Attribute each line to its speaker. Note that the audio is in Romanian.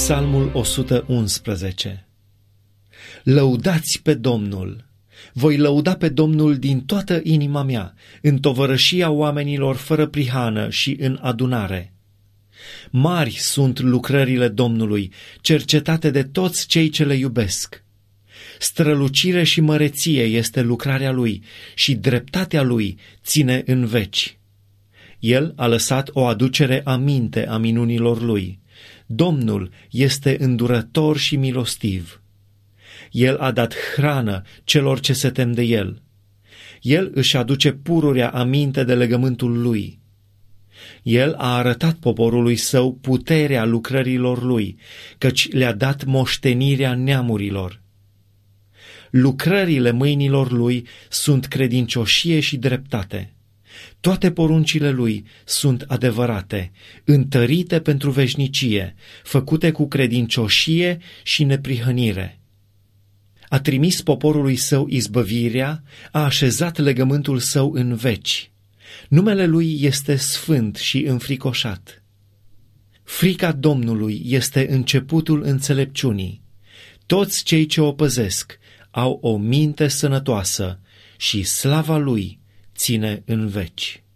Speaker 1: Psalmul 111. Lăudați pe Domnul! Voi lăuda pe Domnul din toată inima mea, în tovărășia oamenilor fără prihană și în adunare. Mari sunt lucrările Domnului, cercetate de toți cei ce le iubesc. Strălucire și măreție este lucrarea Lui și dreptatea Lui ține în veci. El a lăsat o aducere aminte a minunilor Lui. Domnul este îndurător și milostiv. El a dat hrană celor ce se tem de El. El își aduce pururea aminte de legământul Lui. El a arătat poporului Său puterea lucrărilor Lui, căci le-a dat moștenirea neamurilor. Lucrările mâinilor Lui sunt credincioșie și dreptate. Toate poruncile Lui sunt adevărate, întărite pentru veșnicie, făcute cu credincioșie și neprihănire. A trimis poporului Său izbăvirea, a așezat legământul Său în veci. Numele Lui este sfânt și înfricoșat. Frica Domnului este începutul înțelepciunii. Toți cei ce o păzesc au o minte sănătoasă și slava Lui ține în veci.